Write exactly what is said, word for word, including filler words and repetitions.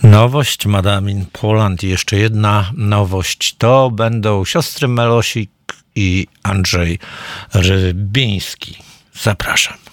Nowość Madame in Poland i jeszcze jedna nowość to będą siostry Melosik i Andrzej Rybiński. Zapraszam.